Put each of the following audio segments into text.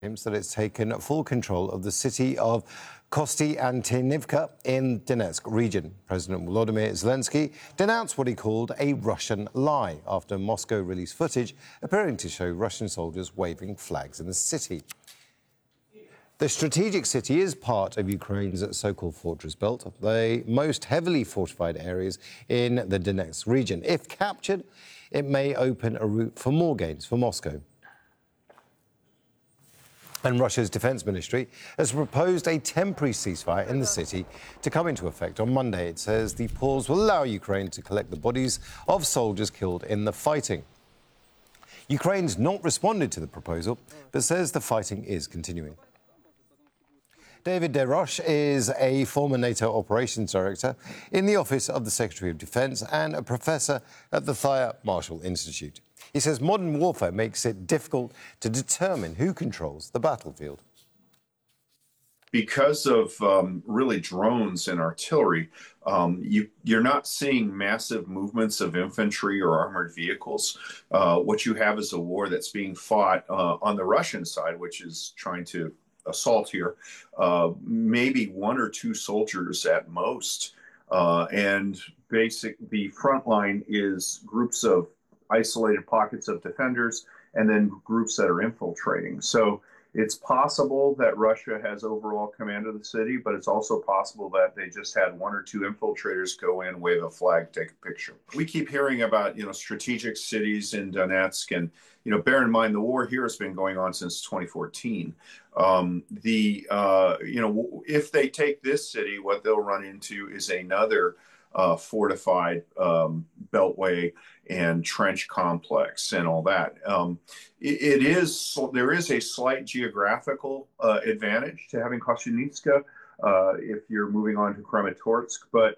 claims that it's taken full control of the city of Kostyantynivka in Donetsk region. President Volodymyr Zelensky denounced what he called a Russian lie after Moscow released footage appearing to show Russian soldiers waving flags in the city. The strategic city is part of Ukraine's so-called fortress belt, the most heavily fortified areas in the Donetsk region. If captured, it may open a route for more gains for Moscow. And Russia's defense ministry has proposed a temporary ceasefire in the city to come into effect on Monday. It says the pause will allow Ukraine to collect the bodies of soldiers killed in the fighting. Ukraine's not responded to the proposal, but says the fighting is continuing. David Deroche is a former NATO operations director in the Office of the Secretary of Defense and a professor at the Thayer Marshall Institute. He says modern warfare makes it difficult to determine who controls the battlefield. Because of really drones and artillery, you're not seeing massive movements of infantry or armored vehicles. What you have is a war that's being fought on the Russian side, which is trying to assault here, maybe one or two soldiers at most. And the front line is groups of isolated pockets of defenders and then groups that are infiltrating. So it's possible that Russia has overall command of the city, but it's also possible that they just had one or two infiltrators go in, wave a flag, take a picture. We keep hearing about, strategic cities in Donetsk, and, bear in mind the war here has been going on since 2014. If they take this city, what they'll run into is another fortified beltway and trench complex and all that. There is a slight geographical advantage to having Kostyantynivka if you're moving on to Kramatorsk, but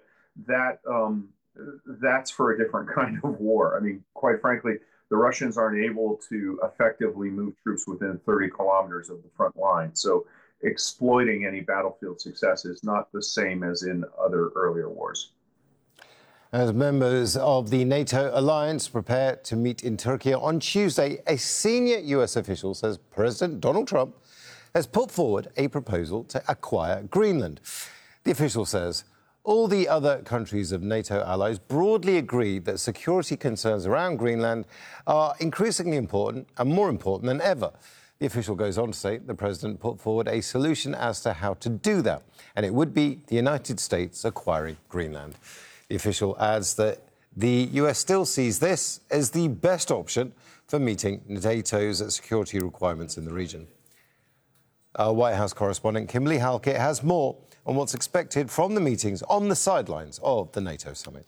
that's for a different kind of war. I mean, quite frankly, the Russians aren't able to effectively move troops within 30 kilometers of the front line. So exploiting any battlefield success is not the same as in other earlier wars. As members of the NATO alliance prepare to meet in Turkey on Tuesday, a senior US official says President Donald Trump has put forward a proposal to acquire Greenland. The official says all the other countries of NATO allies broadly agree that security concerns around Greenland are increasingly important and more important than ever. The official goes on to say the president put forward a solution as to how to do that, and it would be the United States acquiring Greenland. The official adds that the US still sees this as the best option for meeting NATO's security requirements in the region. Our White House correspondent Kimberly Halkett has more on what's expected from the meetings on the sidelines of the NATO summit.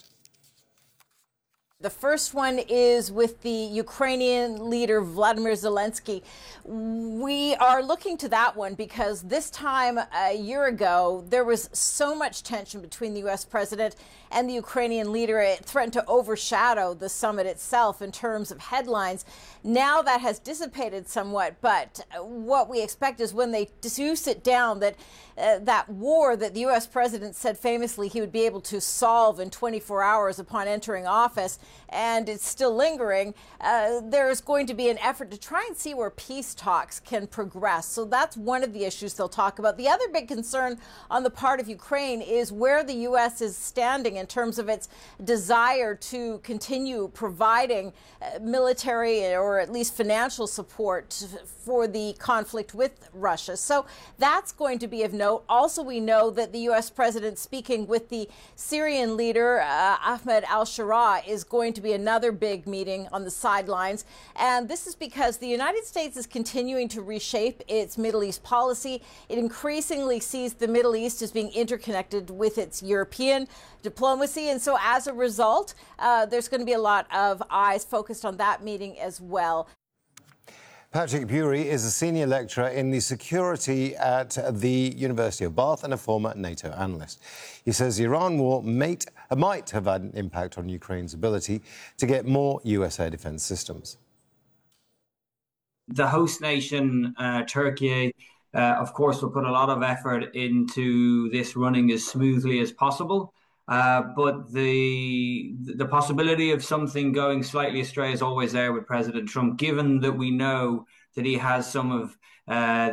The first one is with the Ukrainian leader, Vladimir Zelensky. We are looking to that one because this time a year ago, there was so much tension between the U.S. president and the Ukrainian leader. It threatened to overshadow the summit itself in terms of headlines. Now that has dissipated somewhat, but what we expect is when they do sit down, that war that the U.S. president said famously he would be able to solve in 24 hours upon entering office, and it's still lingering, there's going to be an effort to try and see where peace talks can progress. So that's one of the issues they'll talk about. The other big concern on the part of Ukraine is where the U.S. is standing in terms of its desire to continue providing military or at least financial support for the conflict with Russia. So that's going to be of note. Also, we know that the U.S. president speaking with the Syrian leader, Ahmed al-Sharaa, is going to be another big meeting on the sidelines. And this is because the United States is continuing to reshape its Middle East policy. It increasingly sees the Middle East as being interconnected with its European diplomacy. And so as a result, there's going to be a lot of eyes focused on that meeting as well. Patrick Bury is a senior lecturer in the security at the University of Bath and a former NATO analyst. He says the Iran war might have had an impact on Ukraine's ability to get more US air defense systems. The host nation, Turkey, of course, will put a lot of effort into this running as smoothly as possible. But the possibility of something going slightly astray is always there with President Trump, given that we know that he has some of